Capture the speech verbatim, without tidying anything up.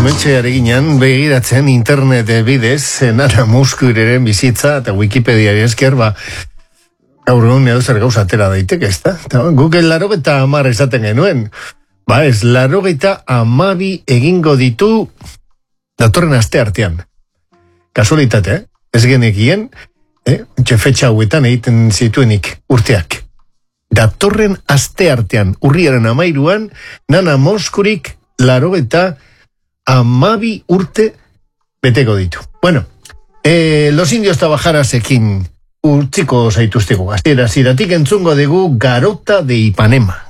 hementxe areginan begiratzen internet bidez, Nana Mouskoureren bizitza eta Wikipediari esker, ba, gaur egun edo zer gauza atera daiteke, ez da? Google larogeta amar esaten genuen. Ba ez, larogeta amabi egingo ditu datorren aste artean. Kasualitate, eh? Ez genekien, eh? Txefetxa hauetan egiten zituenik urteak. Datorren aste artean, urriaren amairuan, Nana Mouskourik larogeta amabi urte beteko ditu. Bueno, eh, los indios tabajarasekin utziko zaituztegu. Aztera, ziratik entzungo dugu Garota de Ipanema.